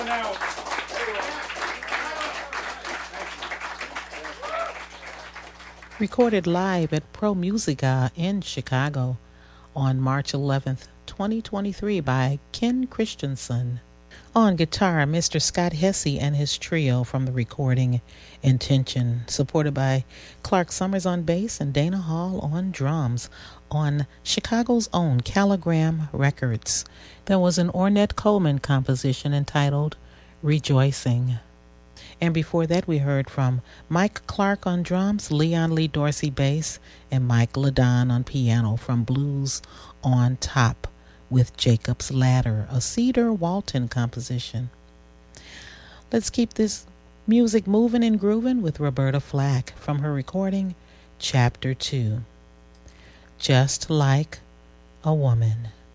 Recorded live at Pro Musica in Chicago on March 11th, 2023 by Ken Christensen. On guitar, Mr. Scott Hesse and his trio from the recording Intention, supported by Clark Summers on bass and Dana Hall on drums on Chicago's own Caligram Records. There was an Ornette Coleman composition entitled Rejoicing. And before that, we heard from Mike Clark on drums, Leon Lee Dorsey bass, and Mike Ladon on piano from Blues on Top with Jacob's Ladder, a Cedar Walton composition. Let's keep this music moving and grooving with Roberta Flack from her recording Chapter 2, Just Like a Woman.